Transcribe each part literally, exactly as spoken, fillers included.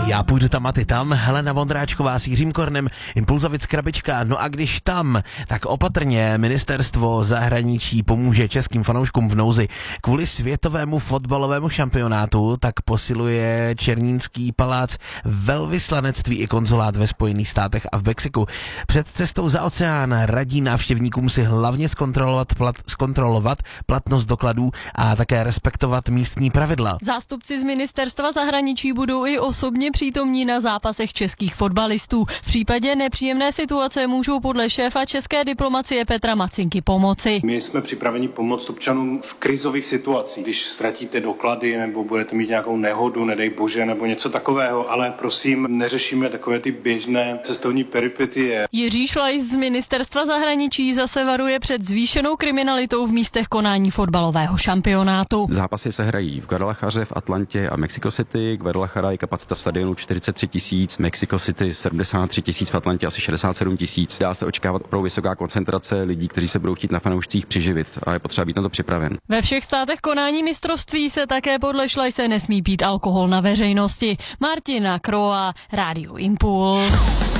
Já půjdu tam a ty tam, Helena Vondráčková s Jiřím Kornem, Impulzovic Krabička. No a když tam, tak opatrně ministerstvo zahraničí pomůže českým fanouškům v nouzi. Kvůli světovému fotbalovému šampionátu tak posiluje Černínský palác velvyslanectví i konzulát ve Spojených státech a v Mexiku. Před cestou za oceán radí návštěvníkům si hlavně zkontrolovat, plat, zkontrolovat platnost dokladů a také respektovat místní pravidla. Zástupci z ministerstva zahraničí budou i osobně přítomní na zápasech českých fotbalistů. V případě nepříjemné situace můžou podle šéfa české diplomacie Petra Macinky pomoci. My jsme připraveni pomoct občanům v krizových situacích, když ztratíte doklady nebo budete mít nějakou nehodu, nedej bože, nebo něco takového, ale prosím, neřešíme takové ty běžné cestovní peripetie. Jiří Šlajs z ministerstva zahraničí zase varuje před zvýšenou kriminalitou v místech konání fotbalového šampionátu. Zápasy se hrají v Guadalajaře, v Atlantě a Mexico City. Guadalajara je kapacita stadionu čtyřicet tři tisíc, Mexico City sedmdesát tři tisíc, v Atlantě asi šedesát sedm tisíc. Dá se očekávat opravdu vysoká koncentrace lidí, kteří se budou chtít na fanoušcích přiživit, ale je potřeba být na to připraven. Ve všech státech konání mistrovství se také podle Šlajse nesmí pít alkohol na veřejnosti. Martina Kroa, Rádio Impuls.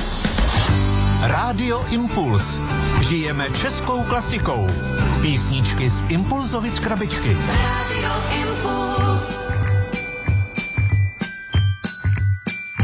Rádio Impuls. Žijeme českou klasikou. Písničky z Impulzovic Krabičky. Rádio Impuls.